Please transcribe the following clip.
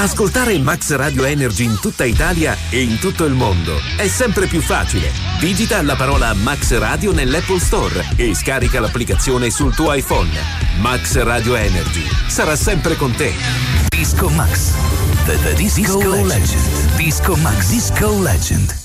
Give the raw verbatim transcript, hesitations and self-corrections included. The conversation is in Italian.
Ascoltare Max Radio Energy in tutta Italia e in tutto il mondo è sempre più facile. Digita la parola Max Radio nell'Apple Store e scarica l'applicazione sul tuo iPhone. Max Radio Energy sarà sempre con te. Disco Max, the, the Disco, Disco Legend. Legend. Disco Max, Disco Legend.